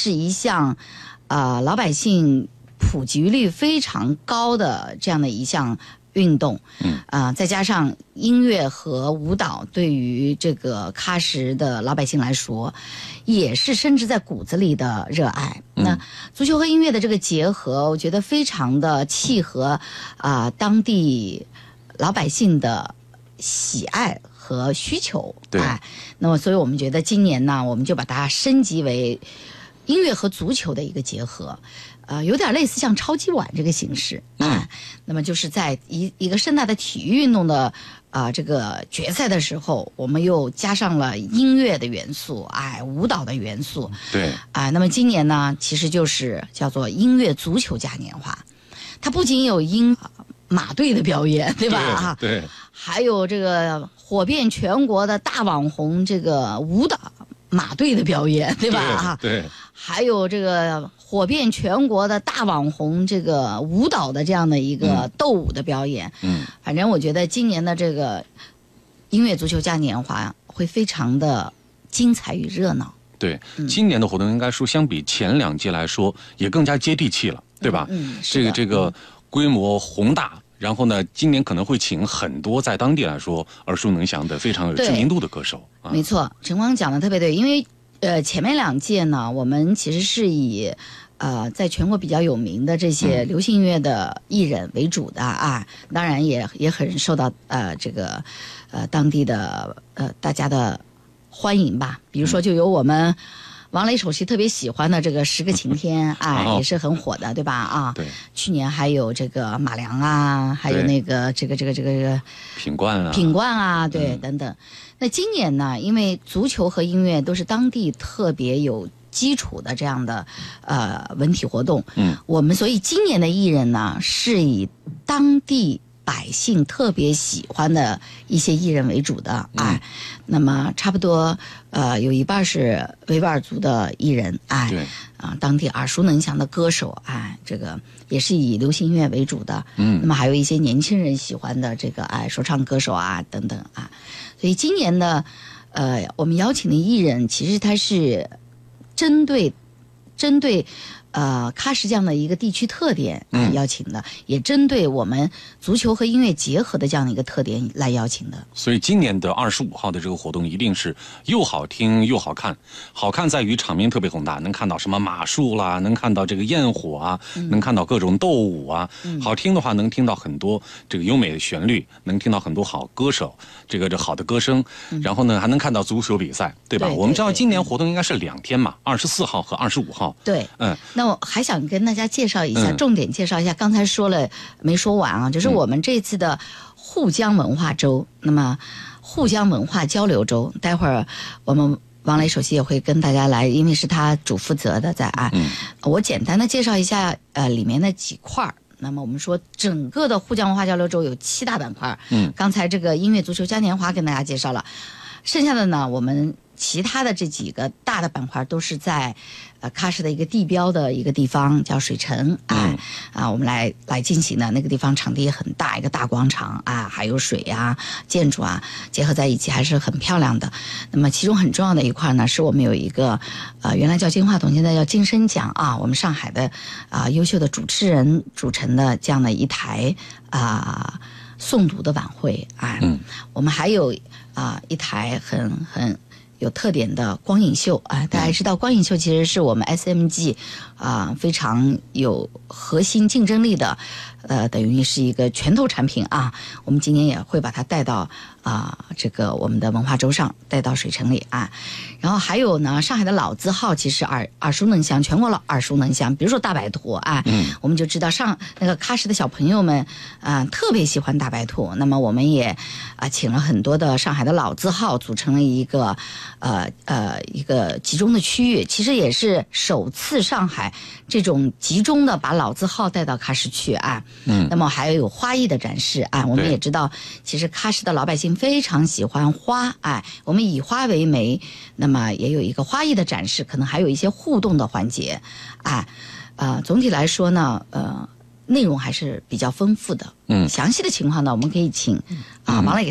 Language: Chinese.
是一项老百姓普及率非常高的这样的一项运动，再加上音乐和舞蹈对于这个喀什的老百姓来说，也是深植在骨子里的热爱。那足球和音乐的这个结合，我觉得非常的契合当地老百姓的喜爱和需求。 对， 那么所以我们觉得今年呢，我们就把它升级为音乐和足球的一个结合。有点类似像超级碗这个形式，那么就是在一个盛大的体育运动的这个决赛的时候，我们又加上了音乐的元素，舞蹈的元素， 对， 那么今年呢，其实就是叫做音乐足球嘉年华，它不仅有马队的表演，对吧？ 对， 还有这个火遍全国的大网红这个舞蹈马队的表演，对吧？ 对， 还有这个火遍全国的大网红这个舞蹈的这样的一个斗舞的表演。反正我觉得今年的这个音乐足球嘉年华会非常的精彩与热闹。 对，今年的活动应该说相比前2届来说也更加接地气了，对吧？这个规模宏大。然后呢，今年可能会请很多在当地来说耳熟能详的、非常有知名度的歌手。 没错，陈光讲的特别对，因为前面2届呢，我们其实是以在全国比较有名的这些流行音乐的艺人为主的当然也很受到这个当地的大家的欢迎吧。比如说，就有我们王雷首席特别喜欢的这个10个晴天也是很火的，对吧？ 对， 去年还有这个马良还有那个这个品冠对，等等。那今年呢，因为足球和音乐都是当地特别有基础的这样的文体活动，我们所以今年的艺人呢，是以当地百姓特别喜欢的一些艺人为主的那么差不多有一半是维吾尔族的艺人对当地耳熟能详的歌手这个也是以流行音乐为主的，那么还有一些年轻人喜欢的这个说唱歌手等等所以今年的我们邀请的艺人其实他是针对喀什这样的一个地区特点邀请的，也针对我们足球和音乐结合的这样的一个特点来邀请的。 所以今年的25号的这个活动一定是又好听又好看。好看在于场面特别宏大，能看到什么马术啦，能看到这个焰火能看到各种斗舞好听的话能听到很多这个优美的旋律，能听到很多好歌手，这好的歌声，然后呢还能看到足球比赛，对吧？我们知道今年活动应该是2天嘛，24号和25号。 对，那我还想跟大家介绍一下，重点介绍一下，刚才说了没说完就是我们这次的沪江文化周，那么沪江文化交流周，待会儿我们王雷首席也会跟大家来，因为是他主负责的在我简单的介绍一下里面的几块。那么我们说整个的沪江文化交流周有7大板块，刚才这个音乐足球嘉年华跟大家介绍了，剩下的呢我们其他的这几个大的板块都是在喀什的一个地标的一个地方叫水城我们来进行的。那个地方场地也很大，一个大广场还有水建筑结合在一起还是很漂亮的。那么其中很重要的一块呢，是我们有一个原来叫金话筒，现在叫金声奖我们上海的优秀的主持人组成的这样的一台诵读的晚会我们还有一台很有特点的光影秀大家知道光影秀其实是我们 SMG 非常有核心竞争力的等于是一个拳头产品我们今年也会把它带到这个我们的文化周上，带到水城里然后还有呢，上海的老字号其实耳熟能详，全国耳熟能详，比如说大白兔我们就知道那个喀什的小朋友们特别喜欢大白兔。那么我们也请了很多的上海的老字号，组成了一个集中的区域，其实也是首次上海这种集中的把老字号带到喀什去那么还有花艺的展示我们也知道其实喀什的老百姓非常喜欢花我们以花为媒，那么也有一个花艺的展示，可能还有一些互动的环节总体来说呢内容还是比较丰富的详细的情况呢我们可以请王磊给